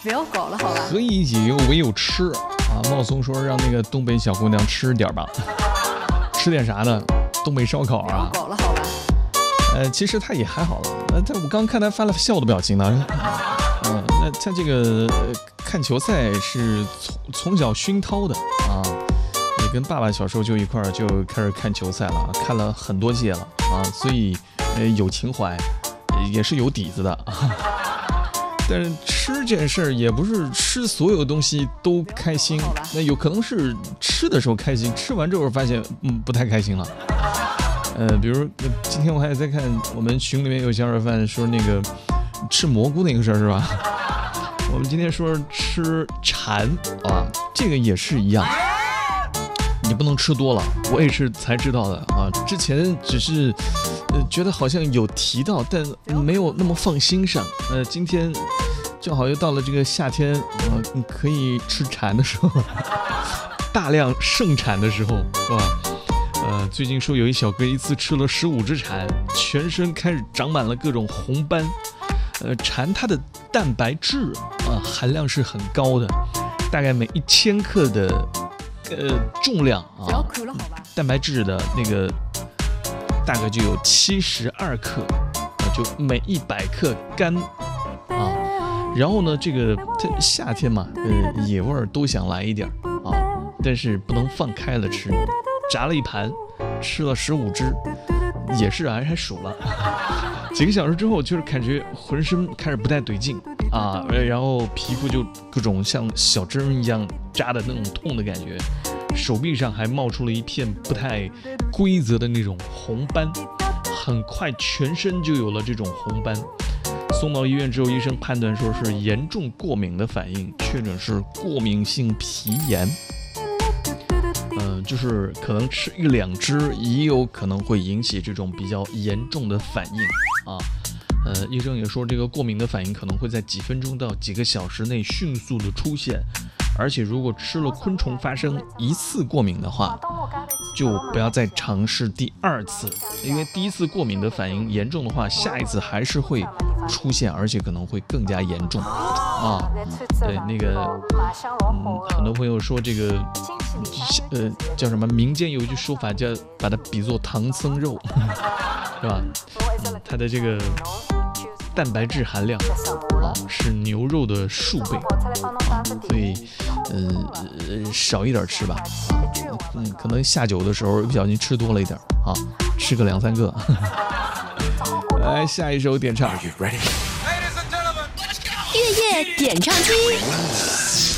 不要搞了，好吧？ 何以解忧，唯有吃啊！茂松说让那个东北小姑娘吃点吧，吃点啥呢？东北烧烤啊！ 不要搞了，好吧？ 其实他也还好了。我刚看他发了笑的表情呢。那他这个看球赛是从小熏陶的啊，也跟爸爸小时候就一块儿就开始看球赛了，看了很多届了啊，所以有情怀，也是有底子的啊。但是吃这件事儿也不是吃所有的东西都开心，那有可能是吃的时候开心，吃完之后发现不太开心了。比如今天我还在看我们群里面有小伙伴说那个吃蘑菇那个事儿是吧？我们今天说吃蝉啊，这个也是一样，你不能吃多了，我也是才知道的啊。之前只是觉得好像有提到，但没有那么放心上。今天正好又到了这个夏天，可以吃蝉的时候，大量盛产的时候，是吧？最近说有一小哥一次吃了15只蝉，全身开始长满了各种红斑。蝉它的蛋白质含量是很高的，大概每1000克的重量啊，蛋白质的那个大概就有72克就每100克干啊。然后呢，这个夏天嘛，野味儿都想来一点啊，但是不能放开了吃。炸了一盘，吃了15只，也是还数了。几个小时之后，就是感觉浑身开始不太对劲啊，然后皮肤就各种像小针一样扎的那种痛的感觉，手臂上还冒出了一片不太规则的那种红斑，很快全身就有了这种红斑。送到医院之后，医生判断说是严重过敏的反应，确诊是过敏性皮炎。就是可能吃1-2只也有可能会引起这种比较严重的反应啊。医生也说这个过敏的反应可能会在几分钟到几个小时内迅速的出现，而且如果吃了昆虫发生1次过敏的话，就不要再尝试第2次，因为第1次过敏的反应严重的话，下一次还是会出现，而且可能会更加严重啊。对，那个很多朋友说这个叫什么？民间有一句说法叫把它比作唐僧肉，是吧？它的这个蛋白质含量是牛肉的数倍，所以少一点吃吧。可能下酒的时候不小心吃多了一点啊，吃个2-3个。来，下一首点唱。 月夜点唱机。